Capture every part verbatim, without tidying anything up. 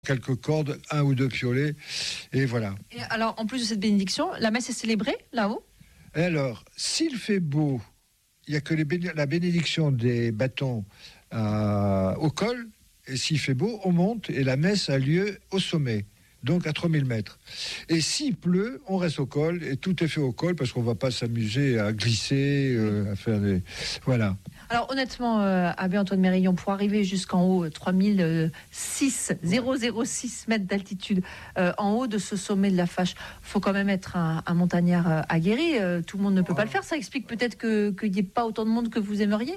quelques cordes, un ou deux piolets, et voilà. Et alors, en plus de cette bénédiction, la messe est célébrée là-haut ? Et alors, s'il fait beau, il n'y a que les béné- la bénédiction des bâtons euh, au col, et s'il fait beau, on monte, et la messe a lieu au sommet, donc à trois mille mètres. Et s'il pleut, on reste au col, et tout est fait au col, parce qu'on ne va pas s'amuser à glisser, euh, à faire des... Voilà. Alors honnêtement, euh, Abbé Antoine Mérillon, pour arriver jusqu'en haut, trois mille six mètres d'altitude, euh, en haut de ce sommet de la Fâche, il faut quand même être un, un montagnard euh, aguerri. Euh, tout le monde ne peut pas le faire. Ça explique peut-être que, qu'il n'y ait pas autant de monde que vous aimeriez.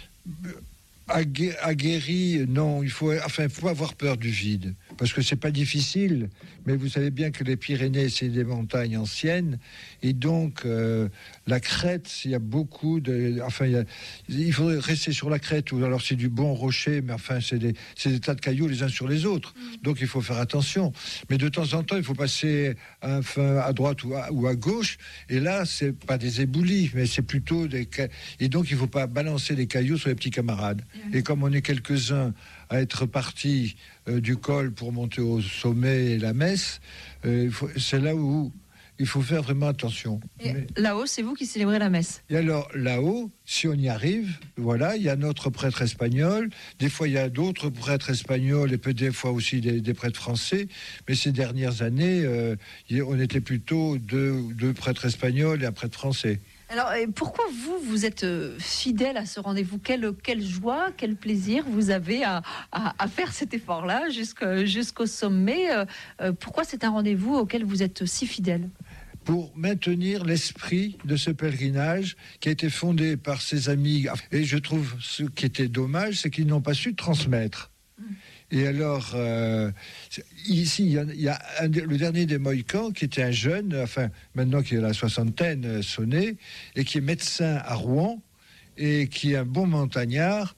Agu- Aguerri, non, il faut, enfin, il faut avoir peur du vide, parce que c'est pas difficile, mais vous savez bien que les Pyrénées, c'est des montagnes anciennes, et donc euh, la crête, il y a beaucoup de, enfin, il, y a, il faudrait rester sur la crête, ou alors c'est du bon rocher, mais enfin, c'est des, c'est des tas de cailloux les uns sur les autres, mmh. Donc il faut faire attention. Mais de temps en temps, il faut passer enfin, à droite ou à, ou à gauche, et là, c'est pas des éboulis, mais c'est plutôt des, et donc il faut pas balancer des cailloux sur les petits camarades. Et comme on est quelques-uns à être partis euh, du col pour monter au sommet et la messe, euh, il faut, c'est là où il faut faire vraiment attention. Et Mais, là-haut, c'est vous qui célébrez la messe. et alors là-haut, si on y arrive, voilà, il y a notre prêtre espagnol. Des fois, il y a d'autres prêtres espagnols et peut des fois aussi des, des prêtres français. Mais ces dernières années, euh, on était plutôt deux, deux prêtres espagnols et un prêtre français. Alors, pourquoi vous, vous êtes fidèle à ce rendez-vous ? Quelle, quelle joie, quel plaisir vous avez à, à, à faire cet effort-là jusqu'au, jusqu'au sommet ? Pourquoi c'est un rendez-vous auquel vous êtes si fidèle ? Pour maintenir l'esprit de ce pèlerinage qui a été fondé par ses amis. Et je trouve ce qui était dommage, c'est qu'ils n'ont pas su transmettre. Et alors, euh, ici, il y a, il y a un, le dernier des Mohicans qui était un jeune, enfin, maintenant qui a la soixantaine euh, sonnée, et qui est médecin à Rouen, et qui est un bon montagnard,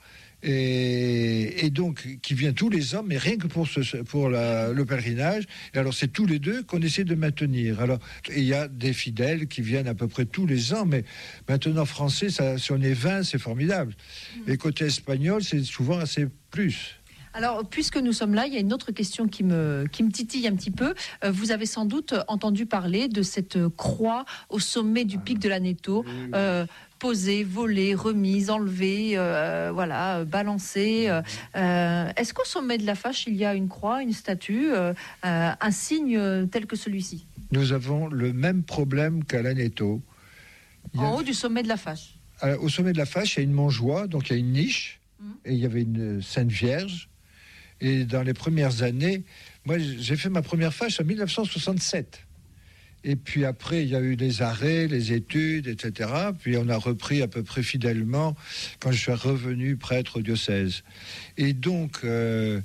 et, et donc qui vient tous les ans, mais rien que pour, ce, pour la, le pèlerinage. Et alors, c'est tous les deux qu'on essaie de maintenir. Alors, il y a des fidèles qui viennent à peu près tous les ans, mais maintenant, français, ça, si on est vingt, c'est formidable. Mmh. Et côté espagnol, c'est souvent assez plus. Alors, puisque nous sommes là, il y a une autre question qui me, qui me titille un petit peu. Euh, vous avez sans doute entendu parler de cette croix au sommet du pic de l'Aneto, euh, posée, volée, remise, enlevée, euh, voilà, balancée. Euh, est-ce qu'au sommet de la Fâche, il y a une croix, une statue, euh, un signe tel que celui-ci ? Nous avons le même problème qu'à l'Aneto. En a... haut du sommet de la Fâche. Euh, au sommet de la Fâche, il y a une mangeoire, donc il y a une niche, mmh. Et il y avait une Sainte Vierge. Et dans les premières années, moi j'ai fait ma première Fâche en dix-neuf cent soixante-sept. Et puis après, il y a eu les arrêts, les études, et cetera. Puis on a repris à peu près fidèlement quand je suis revenu prêtre au diocèse. Et donc, euh,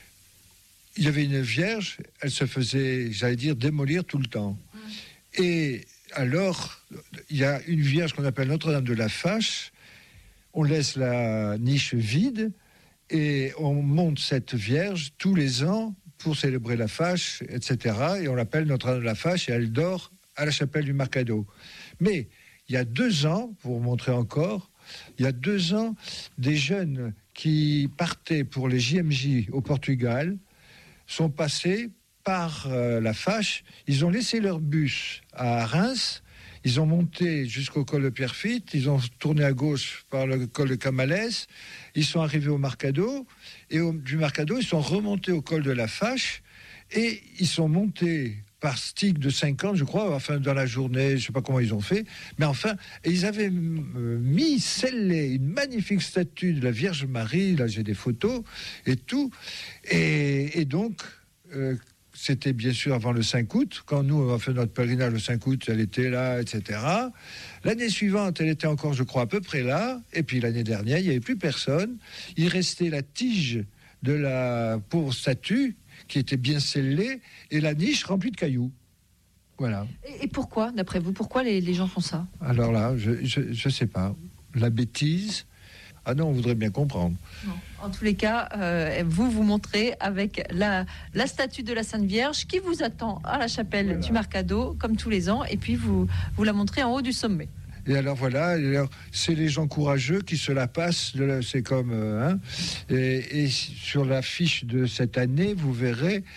il y avait une Vierge, elle se faisait, j'allais dire, démolir tout le temps. Mmh. Et alors, il y a une Vierge qu'on appelle Notre-Dame de la Fâche. On laisse la niche vide. Et on monte cette Vierge tous les ans pour célébrer la Fâche, et cetera. Et on l'appelle Notre-Dame de la Fâche et elle dort à la chapelle du Marcado. Mais il y a deux ans, pour vous montrer encore, il y a deux ans, des jeunes qui partaient pour les J M J au Portugal sont passés par euh, la Fâche. Ils ont laissé leur bus à Reims. Ils ont monté jusqu'au col de Pierrefitte, ils ont tourné à gauche par le col de Camales, ils sont arrivés au Marcado, et au, du Marcado, ils sont remontés au col de la Fâche, et ils sont montés par stick de cinquante, je crois, enfin dans la journée, je ne sais pas comment ils ont fait, mais enfin, et ils avaient euh, mis, scellé une magnifique statue de la Vierge Marie, là j'ai des photos, et tout, et, et donc... Euh, C'était bien sûr avant le cinq août. Quand nous, on a fait notre pèlerinage le cinq août, elle était là, et cetera. L'année suivante, elle était encore, je crois, à peu près là. Et puis l'année dernière, il n'y avait plus personne. Il restait la tige de la pauvre statue qui était bien scellée et la niche remplie de cailloux. Voilà. Et, et pourquoi, d'après vous, pourquoi les, les gens font ça ? Alors là, je ne sais pas. La bêtise... Ah non, on voudrait bien comprendre. Non. En tous les cas, euh, vous vous montrez avec la, la statue de la Sainte Vierge qui vous attend à la chapelle voilà. du Marcado, comme tous les ans, et puis vous, vous la montrez en haut du sommet. Et alors voilà, alors, c'est les gens courageux qui se la passent. De la, c'est comme euh, hein, et, et sur la fiche de cette année, vous verrez